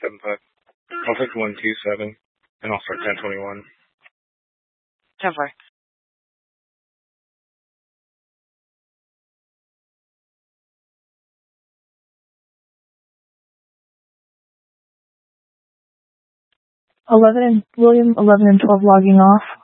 7-5. I'll take 127, and I'll start 1021. 10-4. William 11 and 12 logging off.